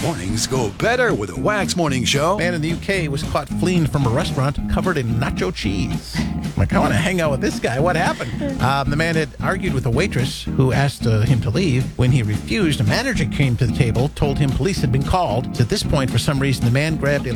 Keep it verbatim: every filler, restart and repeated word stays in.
Mornings go better with a Wax Morning Show. A man in the U K was caught fleeing from a restaurant covered in nacho cheese. I'm like, I want to hang out with this guy. What happened? Um, the man had argued with a waitress who asked uh, him to leave. When he refused, a manager came to the table, told him police had been called. At this point, for some reason, the man grabbed a